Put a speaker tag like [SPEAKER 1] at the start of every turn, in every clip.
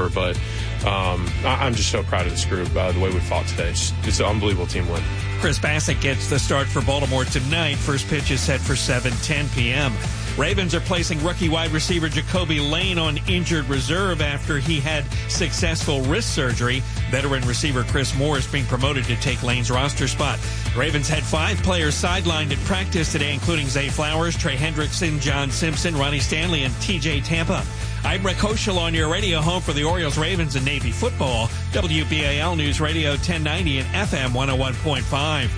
[SPEAKER 1] before. But I'm just so proud of this group, the way we fought today. It's an unbelievable team win.
[SPEAKER 2] Chris Bassett gets the start for Baltimore tonight. First pitch is set for 7:10 p.m. Ravens are placing rookie wide receiver Jacoby Lane on injured reserve after he had successful wrist surgery. Veteran receiver Chris Morris being promoted to take Lane's roster spot. Ravens had 5 players sidelined at practice today, including Zay Flowers, Trey Hendrickson, John Simpson, Ronnie Stanley, and TJ Tampa. I'm Rick Hoschel on your radio home for the Orioles, Ravens, and Navy football. WBAL News Radio 1090 and FM 101.5.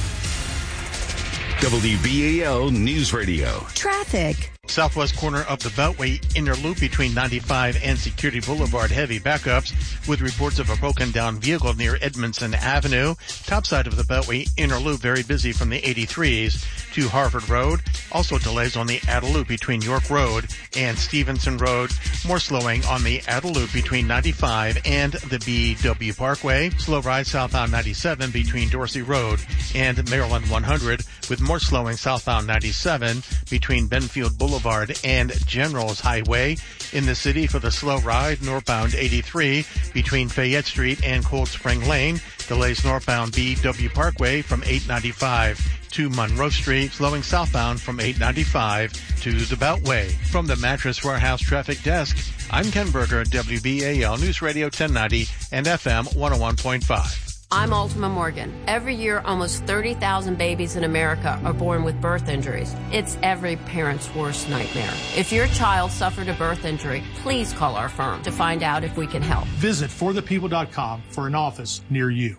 [SPEAKER 3] WBAL News Radio.
[SPEAKER 4] Traffic.
[SPEAKER 5] Southwest corner of the Beltway inner loop between 95 and Security Boulevard, heavy backups with reports of a broken down vehicle near Edmondson Avenue. Top side of the Beltway inner loop very busy from the 83s to Harvard Road. Also delays on the Adel Loop between York Road and Stevenson Road. More slowing on the Adel Loop between 95 and the BW Parkway. Slow ride southbound 97 between Dorsey Road and Maryland 100, with more slowing southbound 97 between Benfield Boulevard and Generals Highway. In the city for the slow ride, northbound 83 between Fayette Street and Cold Spring Lane. Delays northbound BW Parkway from 895 to Monroe Street, slowing southbound from 895 to the Beltway. From the Mattress Warehouse Traffic Desk, I'm Ken Berger, WBAL News Radio 1090 and FM 101.5.
[SPEAKER 6] I'm Ultima Morgan. Every year, almost 30,000 babies in America are born with birth injuries. It's every parent's worst nightmare. If your child suffered a birth injury, please call our firm to find out if we can help.
[SPEAKER 7] Visit forthepeople.com for an office near you.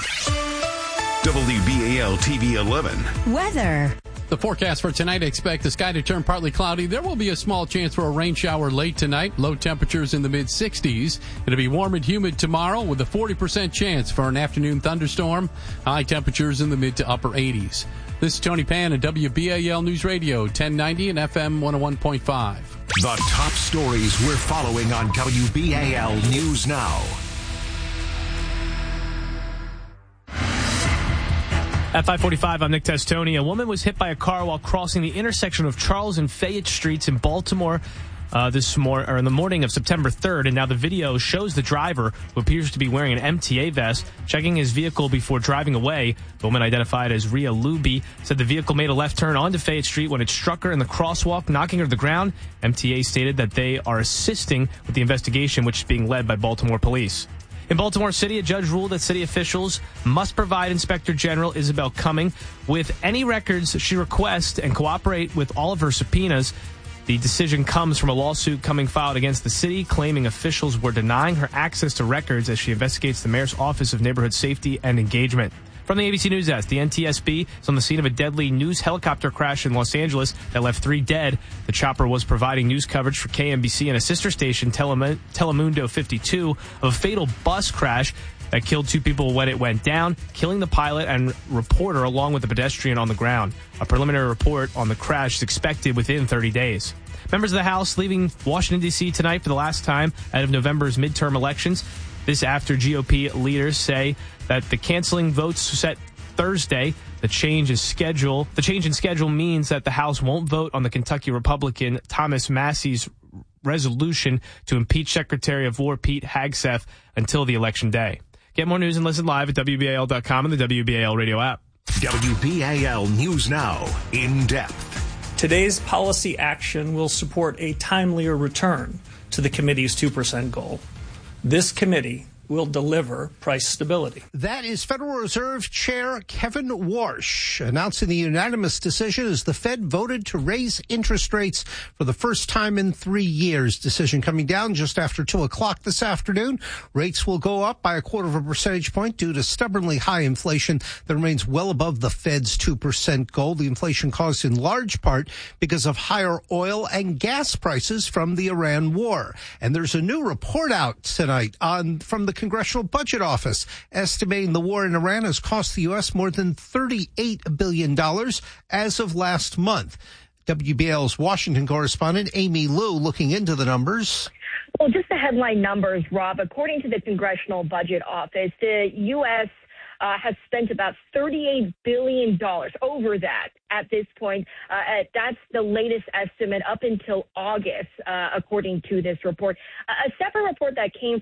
[SPEAKER 3] WBAL TV 11.
[SPEAKER 4] Weather.
[SPEAKER 8] The forecast for tonight, expect the sky to turn partly cloudy. There will be a small chance for a rain shower late tonight. Low temperatures in the mid-60s. It'll be warm and humid tomorrow with a 40% chance for an afternoon thunderstorm. High temperatures in the mid to upper 80s. This is Tony Pan at WBAL News Radio 1090 and FM 101.5.
[SPEAKER 3] The top stories we're following on WBAL News Now.
[SPEAKER 9] At 5:45, I'm Nick Testoni. A woman was hit by a car while crossing the intersection of Charles and Fayette Streets in Baltimore in the morning of September 3rd. And now the video shows the driver, who appears to be wearing an MTA vest, checking his vehicle before driving away. The woman, identified as Rhea Luby, said the vehicle made a left turn onto Fayette Street when it struck her in the crosswalk, knocking her to the ground. MTA stated that they are assisting with the investigation, which is being led by Baltimore police. In Baltimore City, a judge ruled that city officials must provide Inspector General Isabel Cumming with any records she requests and cooperate with all of her subpoenas. The decision comes from a lawsuit Cumming filed against the city, claiming officials were denying her access to records as she investigates the mayor's Office of Neighborhood Safety and Engagement. From the ABC News Desk, the NTSB is on the scene of a deadly news helicopter crash in Los Angeles that left 3 dead. The chopper was providing news coverage for KMBC and a sister station, Telemundo 52, of a fatal bus crash that killed 2 people when it went down, killing the pilot and reporter along with the pedestrian on the ground. A preliminary report on the crash is expected within 30 days. Members of the House leaving Washington, D.C. tonight for the last time ahead of November's midterm elections. This after GOP leaders say that the canceling votes set Thursday. The change in schedule means that the House won't vote on the Kentucky Republican Thomas Massey's resolution to impeach Secretary of War Pete Hegseth until the election day. Get more news and listen live at WBAL.com and the WBAL radio app.
[SPEAKER 3] WBAL News Now, in depth.
[SPEAKER 10] Today's policy action will support a timelier return to the committee's 2% goal. This committee will deliver price stability.
[SPEAKER 11] That is Federal Reserve Chair Kevin Warsh announcing the unanimous decision as the Fed voted to raise interest rates for the first time in 3 years. Decision coming down just after 2 o'clock this afternoon. Rates will go up by 0.25 percentage point due to stubbornly high inflation that remains well above the Fed's 2% goal. The inflation caused in large part because of higher oil and gas prices from the Iran war. And there's a new report out tonight from the Congressional Budget Office estimating the war in Iran has cost the U.S. more than $38 billion as of last month. WBAL's Washington correspondent Amy Liu looking into the numbers.
[SPEAKER 12] Well, just the headline numbers, Rob. According to the Congressional Budget Office, the U.S. Has spent about $38 billion, over that at this point. That's the latest estimate up until August, according to this report. A separate report that came